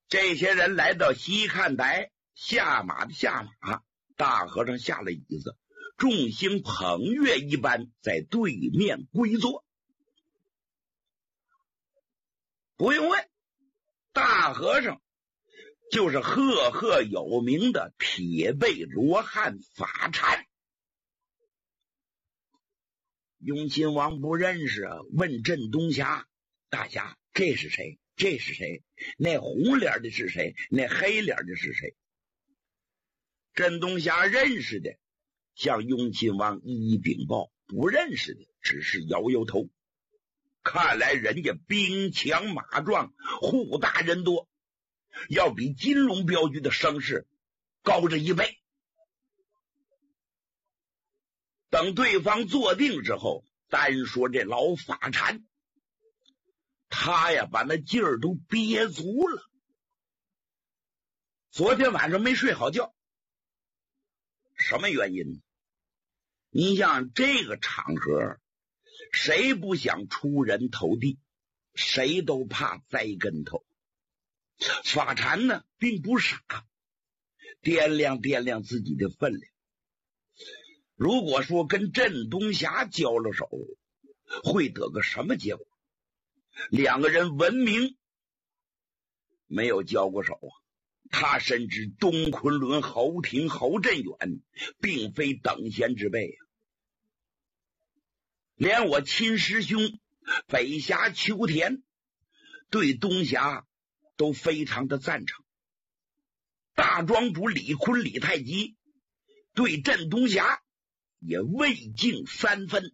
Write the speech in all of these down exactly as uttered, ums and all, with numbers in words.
这些人来到西看台，下马的下马，大和尚下了椅子，众星捧月一般在对面归坐。不用问，大和尚就是赫赫有名的铁背罗汉法禅。雍亲王不认识啊，问镇东霞：大侠，这是谁？这是谁？那红脸的是谁？那黑脸的是谁？镇东霞认识的向雍亲王一一禀报，不认识的只是摇摇头。看来人家兵强马壮，户大人多，要比金龙镖局的声势高着一倍。等对方坐定之后，单说这老法禅，他呀把那劲儿都憋足了。昨天晚上没睡好觉，什么原因？你像这个场合，谁不想出人头地，谁都怕栽跟头。法禅呢并不傻，掂量掂量自己的分量。如果说跟镇东霞交了手，会得个什么结果？两个人闻名没有交过手啊，他深知东昆仑侯廷侯振远并非等闲之辈啊。连我亲师兄北峡秋田对东霞都非常的赞成，大庄主李坤李太极对镇东霞也未敬三分。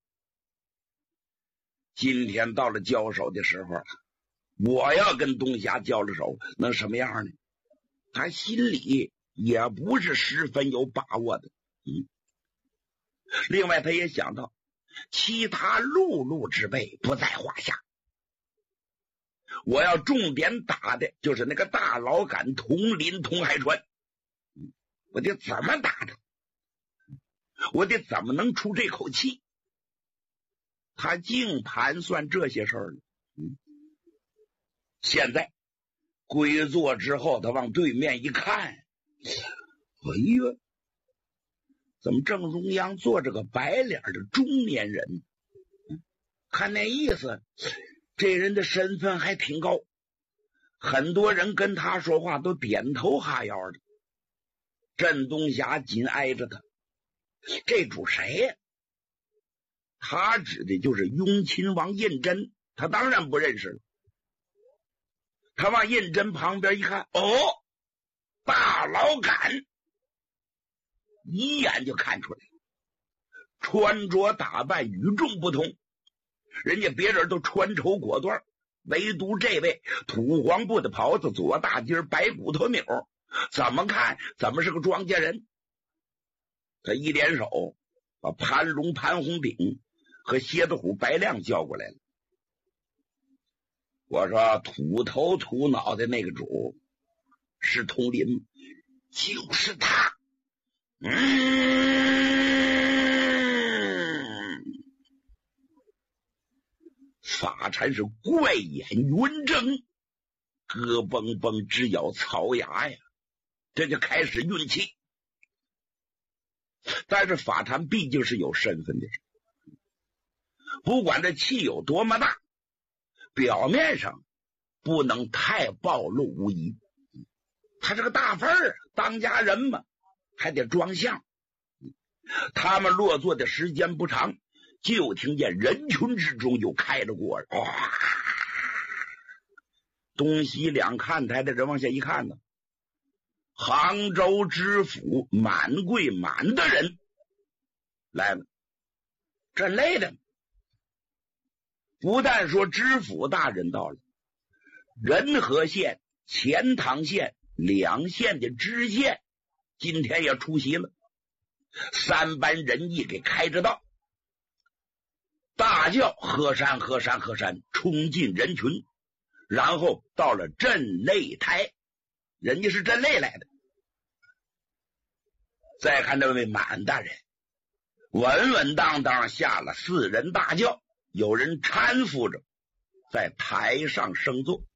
今天到了交手的时候了，我要跟东霞交了手，能什么样呢？他心里也不是十分有把握的。嗯，另外他也想到其他陆路之辈不在话下，我要重点打的就是那个大老杆统领统海川。嗯，我得怎么打他？我得怎么能出这口气？他净盘算这些事儿了。嗯，现在归坐之后，他往对面一看，哎呀，怎么正中央坐着个白脸的中年人？嗯，看那意思，这人的身份还挺高，很多人跟他说话都点头哈腰的。镇东霞紧挨着他，这主谁呀？他指的就是雍亲王胤禛，他当然不认识了。他往胤禛旁边一看，哦，大老杆，一眼就看出来了，穿着打扮与众不同。人家别人都穿绸裹缎，唯独这位土黄布的袍子，左大襟白骨头钮，怎么看怎么是个庄稼人。他一联手，把潘龙潘红鼎和蝎子虎白亮叫过来了。我说土头土脑的那个主是统领，就是他。嗯，法禅是怪眼圆睁，咯嘣嘣直咬槽牙呀，这就开始运气。但是法禅毕竟是有身份的人，不管这气有多么大，表面上不能太暴露无遗。他是个大份儿，当家人嘛，还得装相。他们落座的时间不长，就听见人群之中又开了锅，哇！东西两看台的人往下一看呢，杭州知府满贵满的人来了，这累的。不但说知府大人到了，仁和县、钱塘县两县的知县今天也出席了，三班人役给开着道，大叫河山河山河山，冲进人群，然后到了镇擂台，人家是镇擂来的。再看这位满大人，稳稳当当下了四人大轿，有人搀扶着在台上升座。